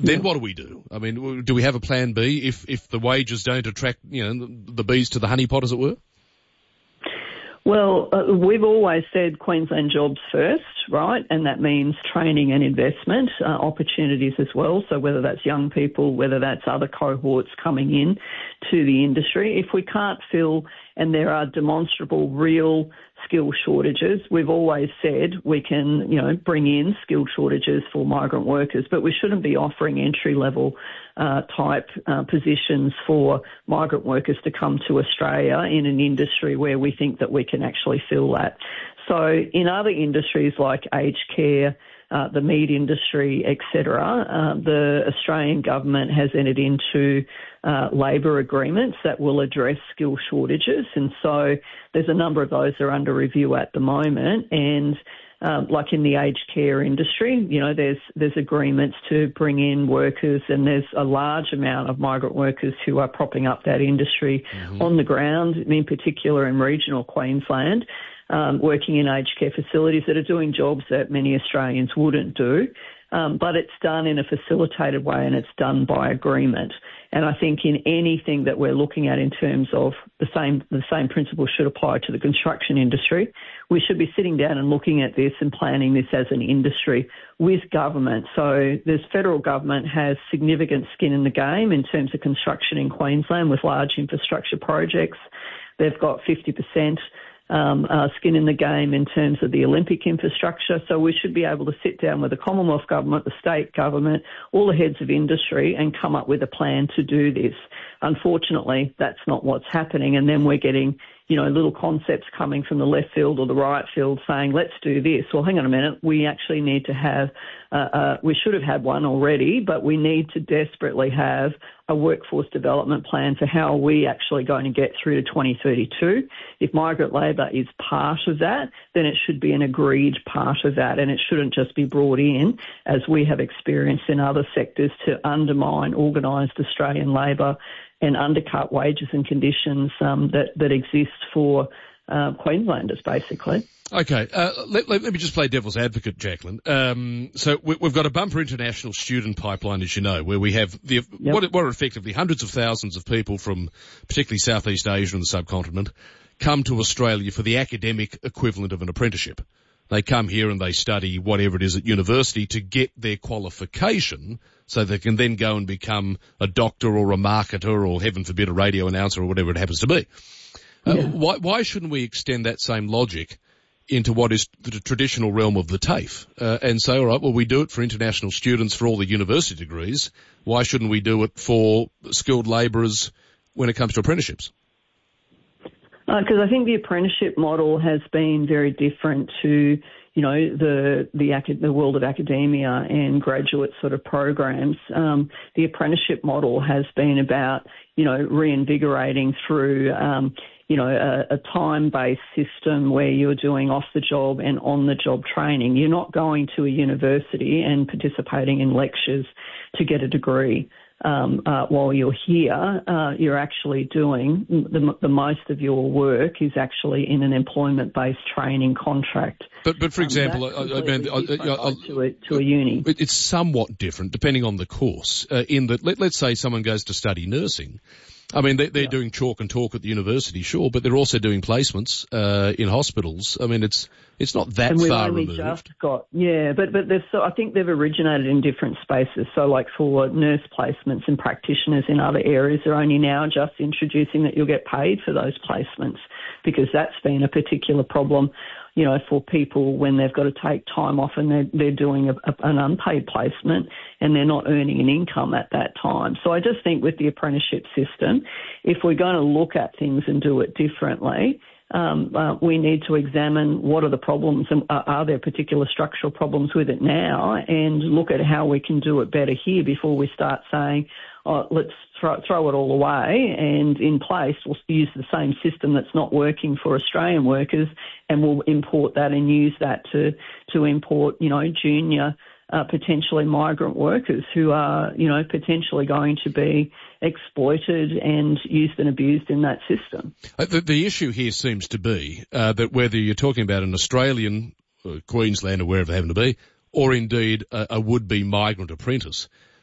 Then what do we do? I mean, do we have a plan B if the wages don't attract, the bees to the honeypot, as it were? Well, we've always said Queensland jobs first, right? And that means training and investment, opportunities as well. So whether that's young people, whether that's other cohorts coming in to the industry. If we can't fill, and there are demonstrable real skill shortages, we've always said we can, bring in skill shortages for migrant workers, but we shouldn't be offering entry-level type positions for migrant workers to come to Australia in an industry where we think that we can actually fill that. So in other industries like aged care, the meat industry, etc., the Australian government has entered into labour agreements that will address skill shortages, and so there's a number of those that are under review at the moment. And like in the aged care industry, there's agreements to bring in workers, and there's a large amount of migrant workers who are propping up that industry on the ground, in particular in regional Queensland, working in aged care facilities that are doing jobs that many Australians wouldn't do. But it's done in a facilitated way, and it's done by agreement. And I think in anything that we're looking at in terms of the same principle should apply to the construction industry. We should be sitting down and looking at this and planning this as an industry with government. So the federal government has significant skin in the game in terms of construction in Queensland with large infrastructure projects. They've got 50% skin in the game in terms of the Olympic infrastructure. So we should be able to sit down with the Commonwealth government, the state government, all the heads of industry and come up with a plan to do this. Unfortunately, that's not what's happening. And then we're getting, little concepts coming from the left field or the right field saying, let's do this. Well, hang on a minute. We actually need to have, we should have had one already, but we need to desperately have a workforce development plan for how are we actually going to get through to 2032. If migrant labour is part of that, then it should be an agreed part of that, and it shouldn't just be brought in, as we have experienced in other sectors, to undermine organised Australian labour and undercut wages and conditions that exist for Queenslanders, basically. Okay, let me just play devil's advocate, Jacqueline. So we've got a bumper international student pipeline, as you know, where we have what are effectively hundreds of thousands of people from particularly Southeast Asia and the subcontinent come to Australia for the academic equivalent of an apprenticeship. They come here and they study whatever it is at university to get their qualification so they can then go and become a doctor or a marketer or, heaven forbid, a radio announcer or whatever it happens to be. Why shouldn't we extend that same logic into what is the traditional realm of the TAFE and say, all right, well, we do it for international students for all the university degrees. Why shouldn't we do it for skilled labourers when it comes to apprenticeships? Because I think the apprenticeship model has been very different to, the world of academia and graduate sort of programs. The apprenticeship model has been about, reinvigorating through, a time-based system where you're doing off-the-job and on-the-job training. You're not going to a university and participating in lectures to get a degree. While you're here, you're actually doing the most of your work is actually in an employment-based training contract. But for example, to a uni, it's somewhat different depending on the course. In that, let's say someone goes to study nursing. I mean, they're doing chalk and talk at the university, sure, but they're also doing placements in hospitals. I mean, it's not that far removed. But I think they've originated in different spaces. So, like for nurse placements and practitioners in other areas, they're only now just introducing that you'll get paid for those placements, because that's been a particular problem, for people when they've got to take time off and they're doing an unpaid placement and they're not earning an income at that time. So I just think with the apprenticeship system, if we're going to look at things and do it differently, we need to examine what are the problems and are there particular structural problems with it now, and look at how we can do it better here before we start saying, let's throw it all away, and in place we'll use the same system that's not working for Australian workers, and we'll import that and use that to import, junior, potentially migrant workers who are, potentially going to be exploited and used and abused in that system. The issue here seems to be that whether you're talking about an Australian, Queensland or wherever they happen to be, or indeed a would-be migrant apprentice,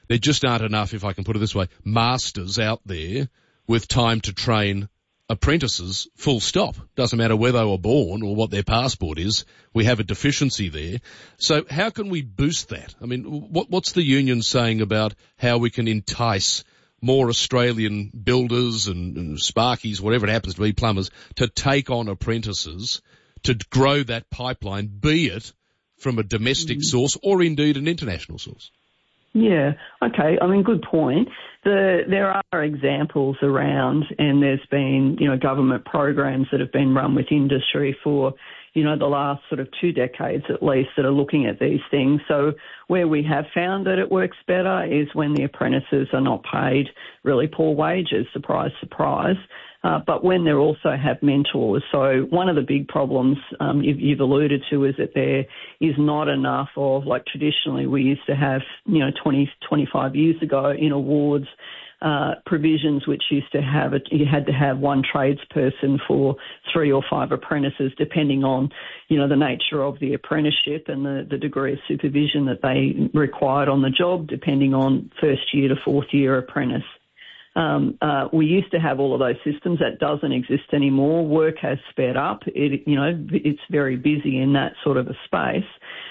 there just aren't enough, if I can put it this way, masters out there with time to train apprentices, full stop. Doesn't matter where they were born or what their passport is. We have a deficiency there. So how can we boost that? I mean, what's the union saying about how we can entice more Australian builders and sparkies, whatever it happens to be, plumbers, to take on apprentices to grow that pipeline, be it from a domestic source or indeed an international source? Yeah, okay. I mean, good point. There are examples around, and there's been, government programs that have been run with industry for, the last sort of 2 decades at least that are looking at these things. So where we have found that it works better is when the apprentices are not paid really poor wages, surprise, surprise. But when they also have mentors. So one of the big problems you've alluded to is that there is not enough of, like traditionally we used to have, 25 years ago in awards, provisions which used to have you had to have one tradesperson for 3 or 5 apprentices, depending on, the nature of the apprenticeship and the degree of supervision that they required on the job, depending on first year to 4th year apprentice. We used to have all of those systems. That doesn't exist anymore. Work has sped up. It's very busy in that sort of a space.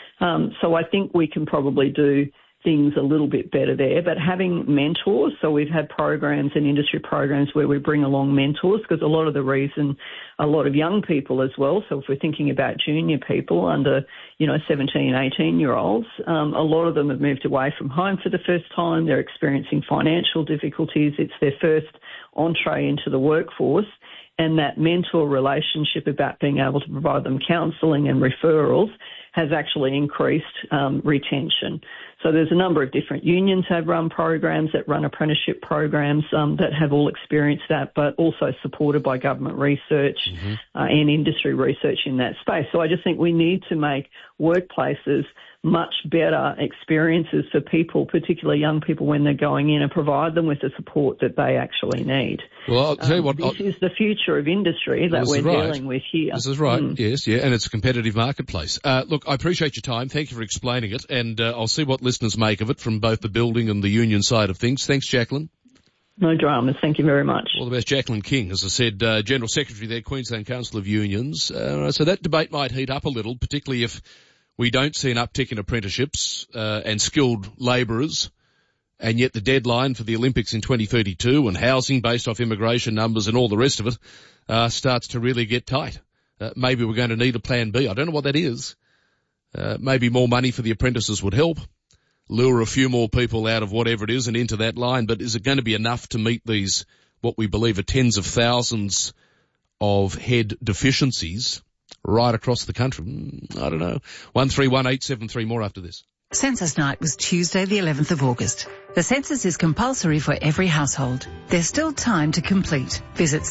So I think we can probably do things a little bit better there. But having mentors, so we've had programs and industry programs where we bring along mentors, because a lot of the reason, a lot of young people as well, so if we're thinking about junior people under, 17, 18-year-olds, a lot of them have moved away from home for the first time. They're experiencing financial difficulties. It's their first entree into the workforce. And that mentor relationship about being able to provide them counselling and referrals has actually increased retention. So there's a number of different unions have run programs that run apprenticeship programs that have all experienced that, but also supported by government research and industry research in that space. So I just think we need to make workplaces much better experiences for people, particularly young people, when they're going in, and provide them with the support that they actually need. Well, I'll tell you what. This is the future of industry that we're dealing with here. This is right, yes, yeah, and it's a competitive marketplace. Look, I appreciate your time. Thank you for explaining it, and I'll see what listeners make of it from both the building and the union side of things. Thanks, Jacqueline. No dramas. Thank you very much. All the best. Jacqueline King, as I said, General Secretary there, Queensland Council of Unions. So that debate might heat up a little, particularly if we don't see an uptick in apprenticeships and skilled labourers, and yet the deadline for the Olympics in 2032 and housing based off immigration numbers and all the rest of it starts to really get tight. Maybe we're going to need a plan B. I don't know what that is. Maybe more money for the apprentices would help, lure a few more people out of whatever it is and into that line. But is it going to be enough to meet these, what we believe are tens of thousands of head deficiencies right across the country? I don't know. 131873, more after this. Census night was Tuesday the 11th of August. The census is compulsory for every household. There's still time to complete. Visit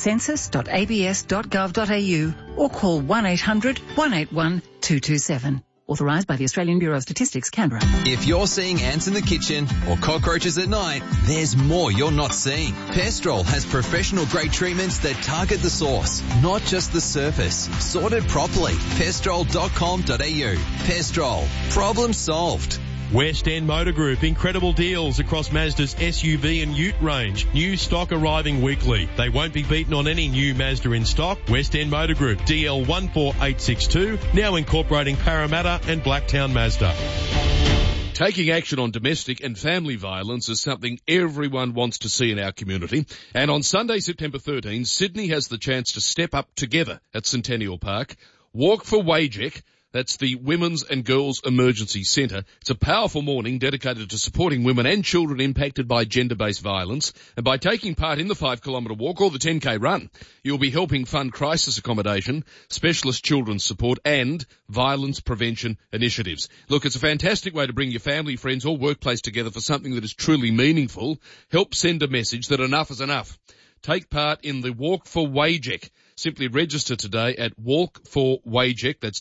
census.abs.gov.au or call 1-800 181 227. Authorised by the Australian Bureau of Statistics, Canberra. If you're seeing ants in the kitchen or cockroaches at night, there's more you're not seeing. Pestrol has professional-grade treatments that target the source, not just the surface. Sorted properly. Pestrol.com.au. Pestrol. Problem solved. West End Motor Group, incredible deals across Mazda's SUV and Ute range. New stock arriving weekly. They won't be beaten on any new Mazda in stock. West End Motor Group, DL 14862, now incorporating Parramatta and Blacktown Mazda. Taking action on domestic and family violence is something everyone wants to see in our community. And on Sunday, September 13, Sydney has the chance to step up together at Centennial Park. Walk for WAGEC. That's the Women's and Girls Emergency Centre. It's a powerful morning dedicated to supporting women and children impacted by gender-based violence. And by taking part in the 5-kilometre walk or the 10K run, you'll be helping fund crisis accommodation, specialist children's support and violence prevention initiatives. Look, it's a fantastic way to bring your family, friends or workplace together for something that is truly meaningful. Help send a message that enough is enough. Take part in the Walk for WAGEC. Simply register today at walkforwagec, that's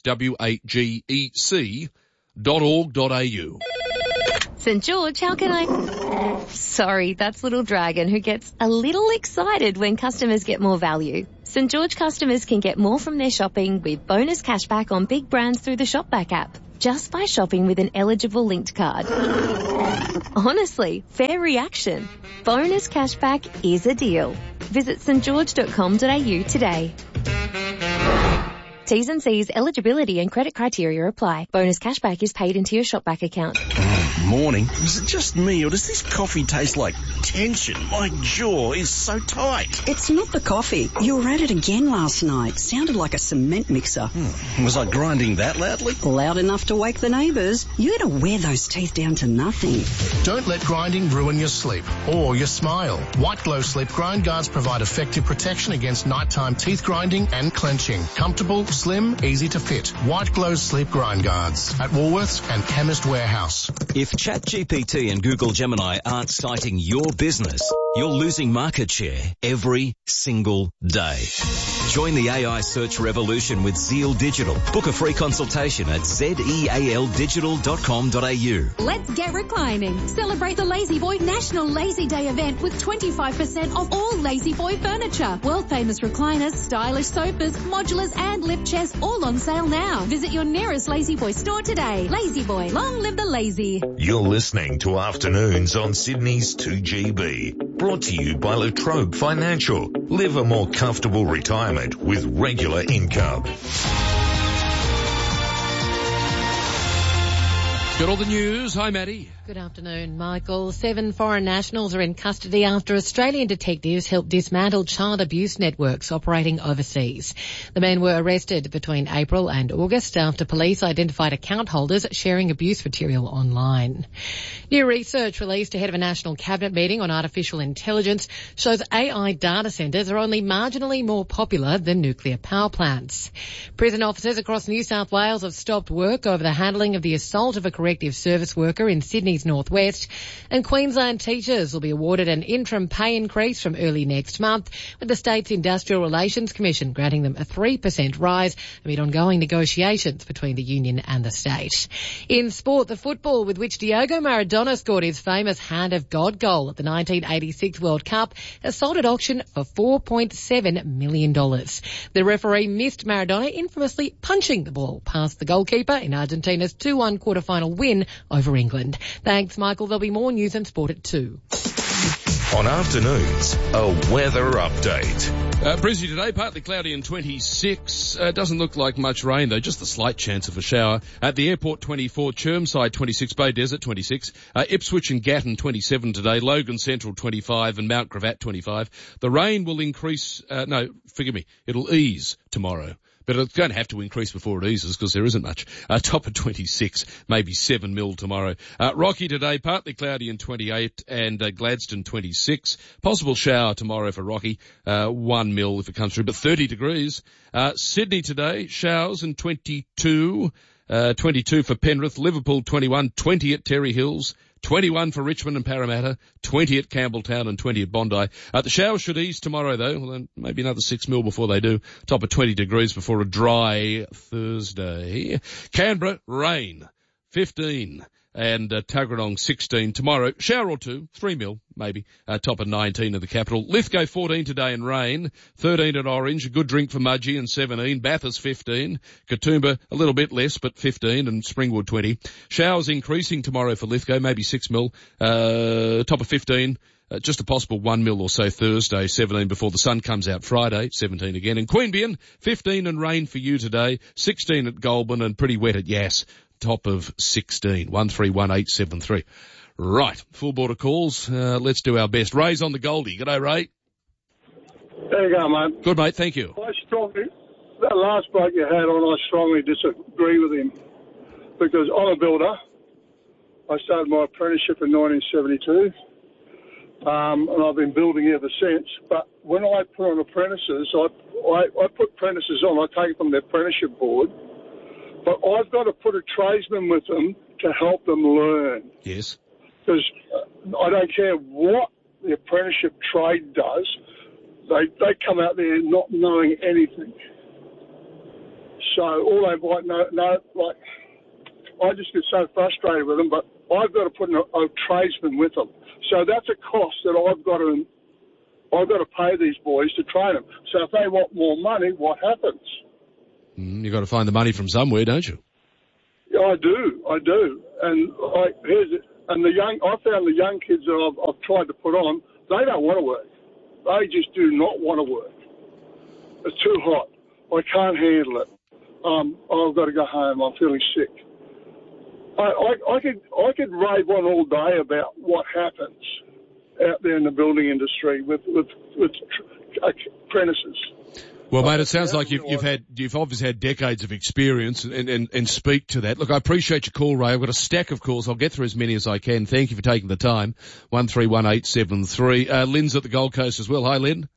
WAGEC.org.au. St George, how can I... Sorry, that's Little Dragon, who gets a little excited when customers get more value. St George customers can get more from their shopping with bonus cashback on big brands through the Shopback app. just by shopping with an eligible linked card. Honestly, fair reaction. Bonus cashback is a deal. Visit stgeorge.com.au today. T's and C's, eligibility and credit criteria apply. Bonus cashback is paid into your Shopback account. Morning. Is it just me, or does this coffee taste like tension? My jaw is so tight. It's not the coffee. You were at it again last night. Sounded like a cement mixer. Was I grinding that loudly? Loud enough to wake the neighbours. You gotta wear those teeth down to nothing. Don't let grinding ruin your sleep or your smile. White Glow Sleep Grind Guards provide effective protection against nighttime teeth grinding and clenching. Comfortable, slim, easy to fit. White Glow Sleep Grind Guards at Woolworths and Chemist Warehouse. If ChatGPT and Google Gemini aren't citing your business, you're losing market share every single day. Join the AI search revolution with Zeal Digital. Book a free consultation at zealdigital.com.au. Let's get reclining. Celebrate the Lazy Boy National Lazy Day event with 25% off all Lazy Boy furniture. World famous recliners, stylish sofas, modulars and lift chairs all on sale now. Visit your nearest Lazy Boy store today. Lazy Boy, long live the lazy. You're listening to Afternoons on Sydney's 2GB. Brought to you by La Trobe Financial. Live a more comfortable retirement with regular income. Got all the news. Hi, Maddie. Good afternoon, Michael. 7 foreign nationals are in custody after Australian detectives helped dismantle child abuse networks operating overseas. The men were arrested between April and August after police identified account holders sharing abuse material online. New research released ahead of a national cabinet meeting on artificial intelligence shows AI data centres are only marginally more popular than nuclear power plants. Prison officers across New South Wales have stopped work over the handling of the assault of a corrective service worker in Sydney's northwest, and Queensland teachers will be awarded an interim pay increase from early next month, with the state's Industrial Relations Commission granting them a 3% rise amid ongoing negotiations between the union and the state. In sport, the football with which Diogo Maradona scored his famous Hand of God goal at the 1986 World Cup has sold at auction for $4.7 million. The referee missed Maradona infamously punching the ball past the goalkeeper in Argentina's 2-1 quarter-final win over England. Thanks, Michael. There'll be more news and sport at 2. On Afternoons, a weather update. Brisbane today, partly cloudy and 26. Doesn't look like much rain though, just a slight chance of a shower. At the airport 24, Chermside 26, Bay Desert 26, Ipswich and Gatton 27 today, Logan Central 25 and Mount Gravatt 25. The rain will increase, it'll ease tomorrow. But it's going to have to increase before it eases because there isn't much. Top of 26, maybe 7 mil tomorrow. Rocky today, partly cloudy and 28, and Gladstone 26. Possible shower tomorrow for Rocky, 1 mil if it comes through, but 30 degrees. Sydney today, showers and 22. 22 for Penrith, Liverpool 21, 20 at Terry Hills. 21 for Richmond and Parramatta, 20 at Campbelltown and 20 at Bondi. The showers should ease tomorrow though, well, then maybe another 6 mil before they do. Top of 20 degrees before a dry Thursday. Canberra, rain, 15. And Tuggeranong 16 tomorrow. Shower or two, 3 mil maybe. Top of 19 in the capital. Lithgow 14 today and rain. 13 at Orange. A good drink for Mudgee and 17. Bathurst 15. Katoomba a little bit less but 15 and Springwood 20. Showers increasing tomorrow for Lithgow, maybe 6 mil. Top of 15. Just a possible 1 mil or so Thursday, 17 before the sun comes out Friday, 17 again. And Queanbeyan, 15 and rain for you today. 16 at Goulburn and pretty wet at Yass. Top of 16, 131873. Right, full border calls. Let's do our best. Ray's on the Goldie. G'day, Ray. There you go, mate. Good, mate. Thank you. That last bloke you had on, I strongly disagree with him because I'm a builder. I started my apprenticeship in 1972, and I've been building ever since. But when I put on apprentices, I put apprentices on. I take it from the apprenticeship board. But I've got to put a tradesman with them to help them learn. Yes. Because I don't care what the apprenticeship trade does, they come out there not knowing anything. So all they might know, like, I just get so frustrated with them, but I've got to put a tradesman with them. So that's a cost that I've got to pay these boys to train them. So if they want more money, what happens? You've got to find the money from somewhere, don't you? Yeah, I do. And I found the young kids that I've tried to put on, they don't want to work. They just do not want to work. It's too hot. I can't handle it. I've got to go home. I'm feeling sick. I could rave on all day about what happens out there in the building industry with apprentices. Well, mate, it sounds like you've obviously had decades of experience and speak to that. Look, I appreciate your call, Ray. I've got a stack of calls. I'll get through as many as I can. Thank you for taking the time. 131873. Lynn's at the Gold Coast as well. Hi, Lynn.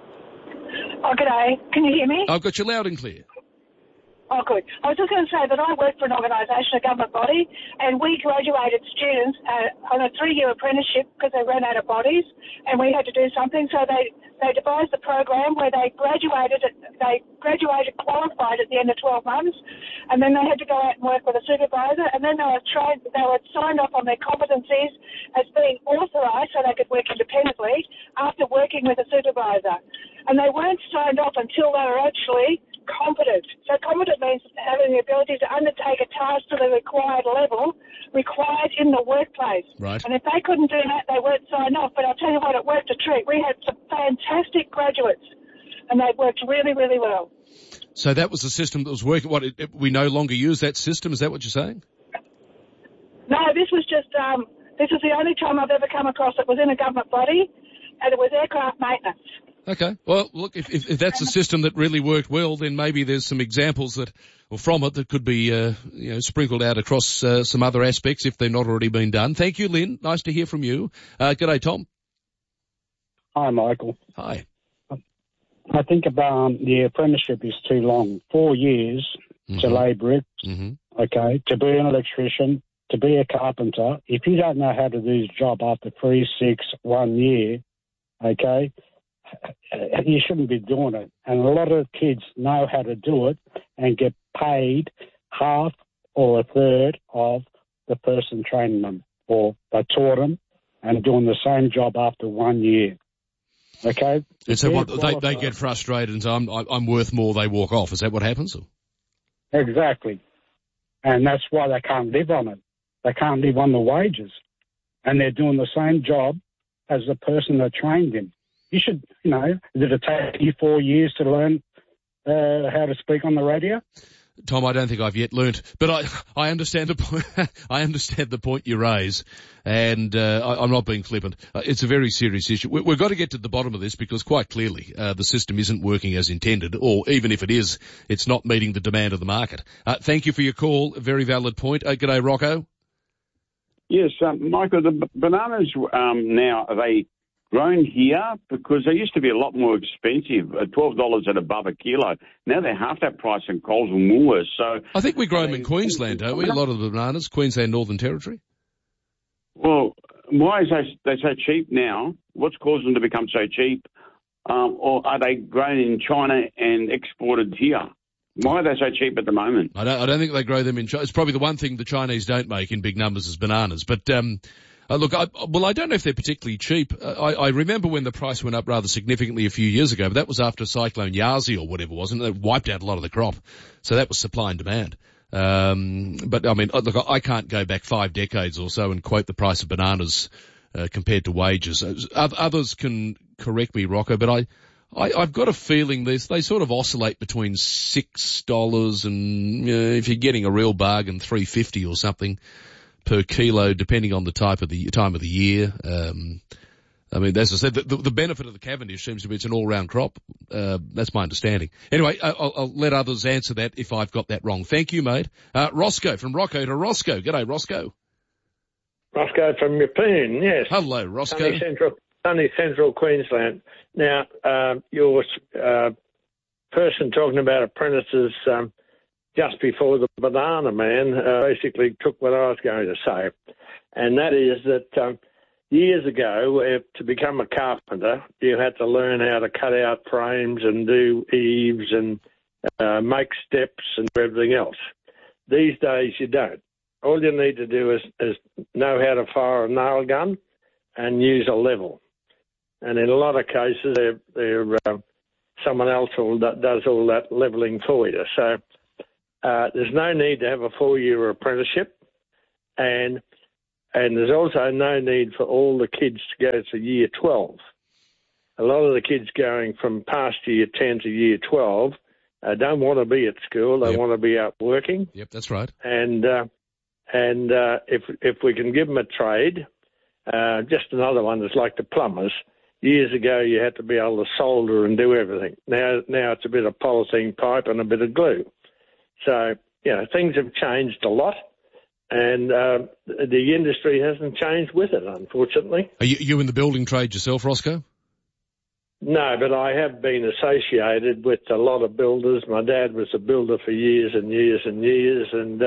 Oh, g'day. Can you hear me? I've got you loud and clear. Oh, good. I was just going to say that I work for an organisation, a government body, and we graduated students on a 3-year apprenticeship because they ran out of bodies, and we had to do something. So they devised a program where they graduated, qualified at the end of 12 months, and then they had to go out and work with a supervisor, and then they were signed off on their competencies as being authorised so they could work independently after working with a supervisor. And they weren't signed off until they were actually competent. So competent means having the ability to undertake a task to the required level, required in the workplace. Right. And if they couldn't do that, they weren't signed off. But I'll tell you what, it worked a treat. We had some fantastic graduates, and they worked really, really well. So that was the system that was working. We no longer use that system? Is that what you're saying? No, this was just, this is the only time I've ever come across it was in a government body, and it was aircraft maintenance. Okay. Well, look, if that's a system that really worked well, then maybe there's some examples from it that could be, sprinkled out across some other aspects if they've not already been done. Thank you, Lynn. Nice to hear from you. G'day, Tom. Hi, Michael. Hi. I think about the apprenticeship is too long. 4 years to lay bricks, okay, to be an electrician, to be a carpenter. If you don't know how to do this job after 3, 6, 1 year, okay, you shouldn't be doing it. And a lot of kids know how to do it and get paid half or a third of the person training them, or they taught them and doing the same job after 1 year. Okay? And so what, they get frustrated and say, I'm worth more, they walk off. Is that what happens? Exactly. And that's why they can't live on it. They can't live on the wages. And they're doing the same job as the person that trained them. You should, did it take you 4 years to learn how to speak on the radio? Tom, I don't think I've yet learnt, but I understand the point. I understand the point you raise, and I'm not being flippant. It's a very serious issue. We've got to get to the bottom of this because quite clearly the system isn't working as intended, or even if it is, it's not meeting the demand of the market. Thank you for your call. A very valid point. G'day, Rocco. Yes, Michael, the bananas now, are they grown here? Because they used to be a lot more expensive, $12 and above a kilo. Now they're half that price in Coles and Woolworths. So I think we grow them in Queensland, don't we? A lot of the bananas, Queensland, Northern Territory. Well, why is they so cheap now? What's caused them to become so cheap? Or are they grown in China and exported here? Why are they so cheap at the moment? I don't think they grow them in China. It's probably the one thing the Chinese don't make in big numbers is bananas. But look, I don't know if they're particularly cheap. I remember when the price went up rather significantly a few years ago, but that was after Cyclone Yasi or whatever it was, and it wiped out a lot of the crop. So that was supply and demand. But I mean, look, I can't go back 5 decades or so and quote the price of bananas compared to wages. Others can correct me, Rocco, but I've got a feeling they sort of oscillate between $6 and if you're getting a real bargain, $3.50 or something per kilo, depending on the time of the year. I mean, as I said, the benefit of the Cavendish seems to be it's an all-round crop. That's my understanding. Anyway, I'll let others answer that if I've got that wrong. Thank you, mate. Roscoe, from Rocco to Roscoe. G'day, Roscoe. Roscoe from Yeppoon, yes. Hello, Roscoe. Sunny Central Queensland. Now, your person talking about apprentices just before the banana man basically took what I was going to say, and that is that years ago, to become a carpenter, you had to learn how to cut out frames and do eaves and make steps and everything else. These days, you don't. All you need to do is know how to fire a nail gun and use a level. And in a lot of cases, someone else does all that levelling for you. So there's no need to have a 4-year apprenticeship, and there's also no need for all the kids to go to year 12. A lot of the kids going from past year 10 to year 12 don't want to be at school. They want to be out working. Yep, that's right. And if we can give them a trade, just another one is like the plumbers. Years ago, you had to be able to solder and do everything. Now it's a bit of polythene pipe and a bit of glue. So, things have changed a lot, and the industry hasn't changed with it, unfortunately. Are you in the building trade yourself, Roscoe? No, but I have been associated with a lot of builders. My dad was a builder for years and years and years,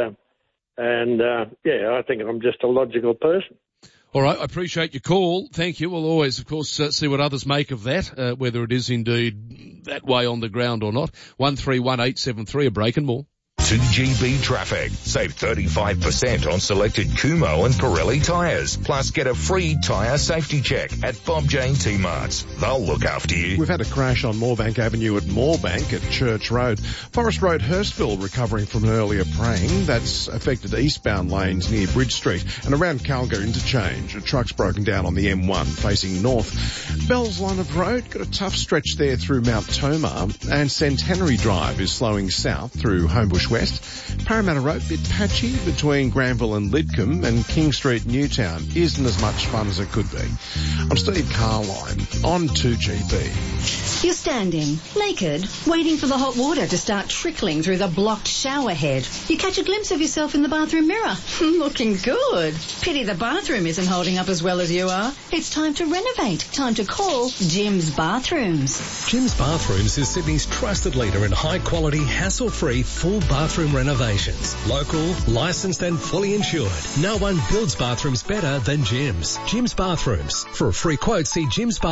and I think I'm just a logical person. All right, I appreciate your call. Thank you. We'll always, of course, see what others make of that, whether it is indeed that way on the ground or not. 131873, a break and more. 2GB Traffic. Save 35% on selected Kumho and Pirelli tyres. Plus get a free tyre safety check at Bob Jane T-Marts. They'll look after you. We've had a crash on Moorebank Avenue at Moorebank at Church Road. Forest Road, Hurstville, recovering from an earlier praying. That's affected eastbound lanes near Bridge Street. And around Calga Interchange, a truck's broken down on the M1 facing north. Bell's Line of Road, got a tough stretch there through Mount Tomah. And Centenary Drive is slowing south through Homebush West. Parramatta Road, bit patchy between Granville and Lidcombe, and King Street, Newtown isn't as much fun as it could be. I'm Steve Carline on 2GB. You're standing, naked, waiting for the hot water to start trickling through the blocked shower head. You catch a glimpse of yourself in the bathroom mirror. Looking good. Pity the bathroom isn't holding up as well as you are. It's time to renovate. Time to call Jim's Bathrooms. Jim's Bathrooms is Sydney's trusted leader in high-quality, hassle-free, full bathroom renovations. Local, licensed and fully insured. No one builds bathrooms better than Jim's. Jim's Bathrooms. For a free quote, see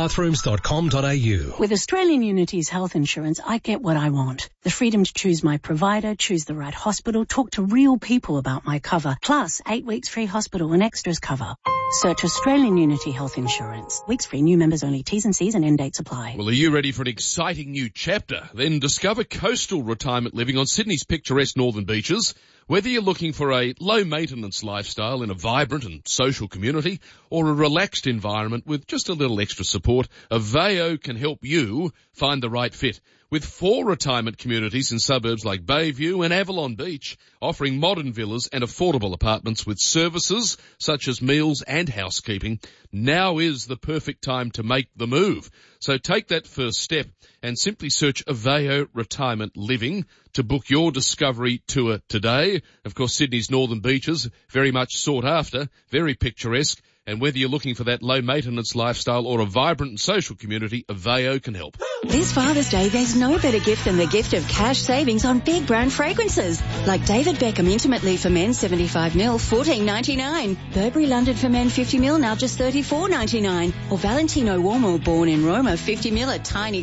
jimsbathrooms.com.au. With Australian Unity's health insurance, I get what I want. The freedom to choose my provider, choose the right hospital, talk to real people about my cover, plus 8 weeks free hospital and extras cover. Search Australian Unity Health Insurance. Weeks free, new members only. T's and C's and end dates apply. Well, are you ready for an exciting new chapter? Then discover coastal retirement living on Sydney's picturesque northern beaches. Whether you're looking for a low-maintenance lifestyle in a vibrant and social community or a relaxed environment with just a little extra support, Aveo can help you find the right fit. With 4 retirement communities in suburbs like Bayview and Avalon Beach, offering modern villas and affordable apartments with services such as meals and housekeeping, now is the perfect time to make the move. So take that first step and simply search Aveo Retirement Living to book your discovery tour today. Of course, Sydney's northern beaches, very much sought after, very picturesque. And whether you're looking for that low-maintenance lifestyle or a vibrant and social community, Aveo can help. This Father's Day, there's no better gift than the gift of cash savings on big brand fragrances. Like David Beckham Intimate Leave for Men 75ml, $14.99. Burberry London for Men 50ml, now just $34.99. Or Valentino Uomo Born in Roma 50ml at tiny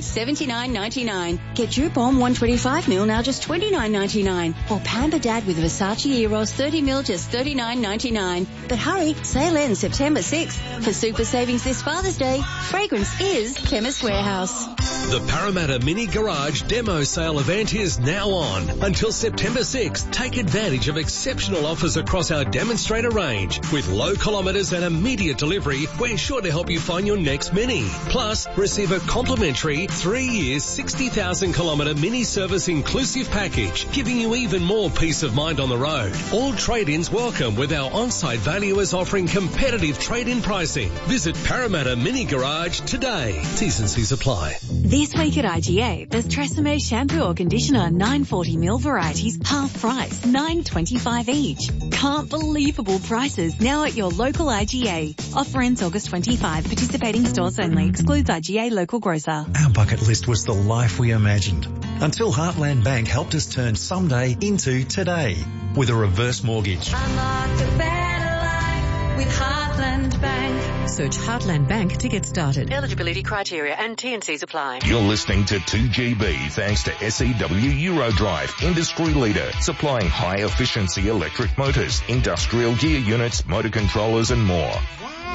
$79.99. Get Dupont 125ml, now just $29.99. Or Pamper Dad with Versace Eros 30ml, just $39.99. But hurry, sale ends September 6th. For super savings this Father's Day, fragrance is Chemist Warehouse. The Parramatta Mini Garage Demo Sale event is now on. Until September 6th, take advantage of exceptional offers across our demonstrator range. With low kilometres and immediate delivery, we're sure to help you find your next Mini. Plus, receive a complimentary 3 years, 60,000 kilometre Mini service inclusive package, giving you even more peace of mind on the road. All trade-ins welcome with our on-site valuers offering competitive trade-in pricing. Visit Parramatta Mini Garage today. T's and C's apply. This week at IGA, there's Tresemme shampoo or conditioner 940ml varieties half price, $9.25 each. Can't believable prices now at your local IGA. Offer ends August 25. Participating stores only. Excludes IGA local grocer. Our bucket list was the life we imagined until Heartland Bank helped us turn someday into today with a reverse mortgage. Unlock a better life with Heartland Bank. Search Heartland Bank to get started. Eligibility criteria and T&Cs apply. You're listening to 2GB thanks to SEW Eurodrive, industry leader, supplying high efficiency electric motors, industrial gear units, motor controllers and more.